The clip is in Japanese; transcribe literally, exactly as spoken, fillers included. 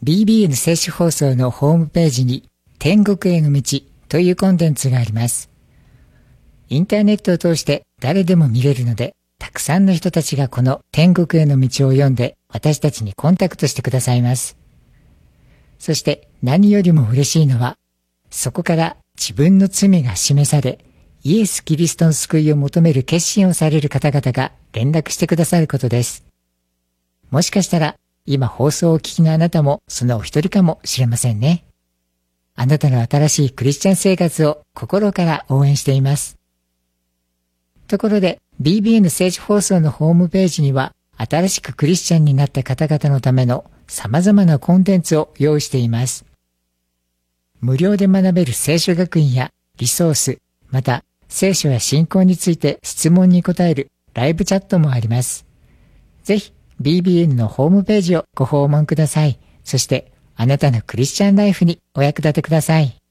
ビービーエヌ 聖書放送のホームページに天国への道というコンテンツがあります。インターネットを通して誰でも見れるので、たくさんの人たちがこの天国への道を読んで私たちにコンタクトしてくださいます。そして何よりも嬉しいのは、そこから自分の罪が示され、イエス・キリストの救いを求める決心をされる方々が連絡してくださることです。もしかしたら今放送をお聞きのあなたもそのお一人かもしれませんね。あなたの新しいクリスチャン生活を心から応援しています。ところで ビービーエヌ 聖書放送のホームページには新しくクリスチャンになった方々のための様々なコンテンツを用意しています。無料で学べる聖書学院やリソース、また聖書や信仰について質問に答えるライブチャットもあります。ぜひ ビービーエヌ のホームページをご訪問ください。そしてあなたのクリスチャンライフにお役立てください。